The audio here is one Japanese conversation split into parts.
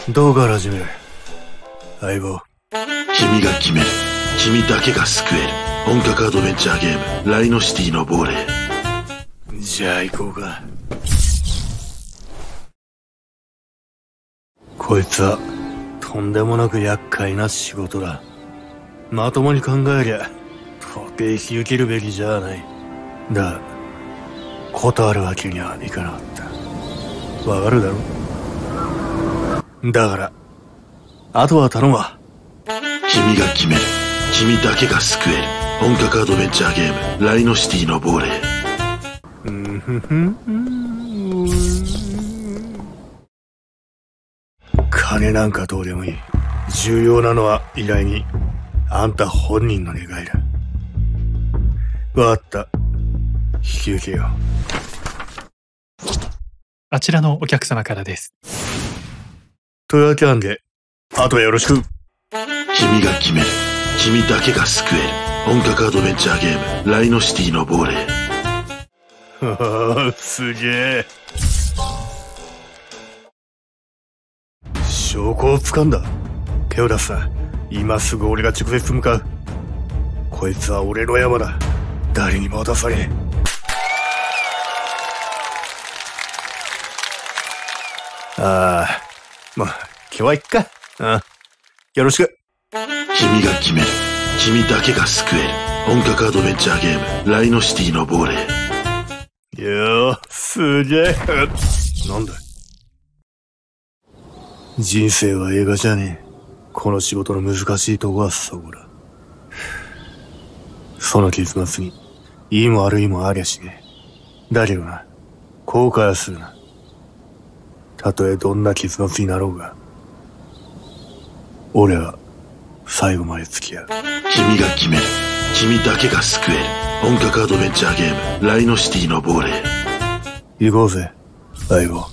どうから始める？相棒。 君が決める。君だけが救える。本格アドベンチャーゲーム、ライノシティの亡霊。 じゃあ行こうか。こいつはとんでもなく厄介な仕事だ。まともに考えりゃ到底引き受けるべきじゃない。だが断るわけにはいかなかった。わかるだろ？だからあとは頼むわ。 君が決める。君だけが救える。本格アドベンチャーゲーム、ライノシティの亡霊。 金なんかどうでもいい。重要なのは依頼人、あんた本人の願いだ。わかった。引き受けよう。 あちらのお客様からです。 というわけなんで、あとはよろしく。 君が決める。君だけが救える。本格アドベンチャーゲーム、ライノシティの亡霊。 すげえ。証拠を掴んだ。手を出すな。今すぐ俺が直接向かう。こいつは俺の山だ。誰にも渡さねえ。まあ今日は行くか。よろしく。 君が決める。君だけが救える。本格アドベンチャーゲーム、ライノシティの亡霊。 すげえ。なんだ。人生は映画じゃねえ。この仕事の難しいとこはそこだ。その結末にいいも悪いもありゃしねえ。だけどな、後悔はするな。たとえどんな結末になろうが、俺は最後まで付き合う。 君が決める。君だけが救える。本格アドベンチャーゲーム、ライノシティの亡霊。 行こうぜ、相棒。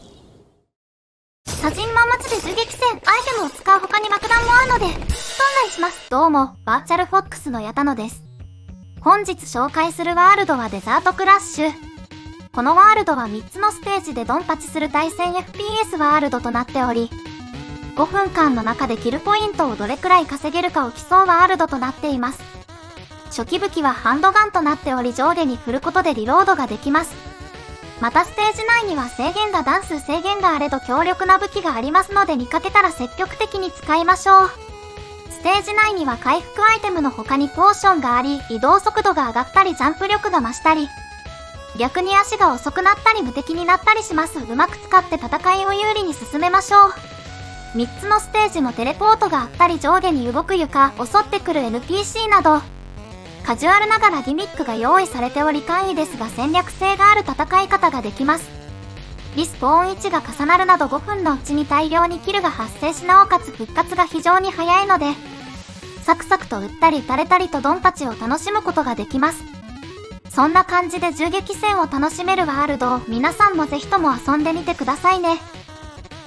多人万末で銃撃戦、アイテムを使う他に爆弾もあるので、飛んだりします。どうも、バーチャルフォックスの矢田野です。本日紹介するワールドはデザートクラッシュ。このワールドは3つのステージでドンパチする対戦 FPS ワールドとなっており、5分間の中でキルポイントをどれくらい稼げるかを競うワールドとなっています。初期武器はハンドガンとなっており、上下に振ることでリロードができます。またステージ内には制限が段数制限があれど強力な武器がありますので、見かけたら積極的に使いましょう。ステージ内には回復アイテムの他にポーションがあり、移動速度が上がったりジャンプ力が増したり、逆に足が遅くなったり無敵になったりします。うまく使って戦いを有利に進めましょう。3つのステージのテレポートがあったり、上下に動く床、襲ってくる NPC など、カジュアルながらギミックが用意されており、簡易ですが戦略性がある戦い方ができます。リスポーン位置が重なるなど5分のうちに大量にキルが発生し、なおかつ復活が非常に早いので、サクサクと撃ったり撃たれたりとドンパチを楽しむことができます。そんな感じで銃撃戦を楽しめるワールドを皆さんもぜひとも遊んでみてくださいね。